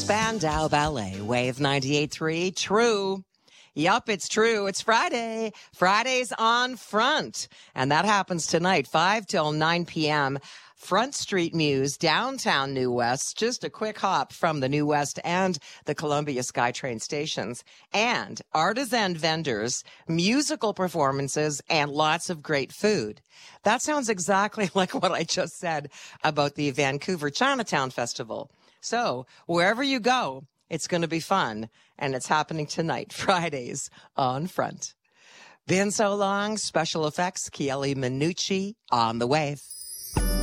Spandau Ballet, Wave 98.3, true. Yup, it's true. It's Friday. Friday's on Front. And that happens tonight, 5 till 9 p.m. Front Street Muse, downtown New West, just a quick hop from the New West and the Columbia SkyTrain stations. And artisan vendors, musical performances, and lots of great food. That sounds exactly like what I just said about the Vancouver Chinatown Festival. So wherever you go, it's going to be fun. And it's happening tonight, Fridays on Front. Been so long, special effects, Chieli Minucci on the wave.